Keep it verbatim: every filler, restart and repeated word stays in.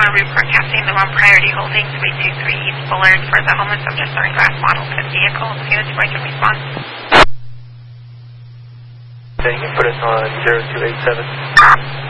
on report capturing the one priority holding three two three East Bullard for the homeless subject or glass model pit vehicle. See the two I can respond. Okay, you can put us on zero two eight seven.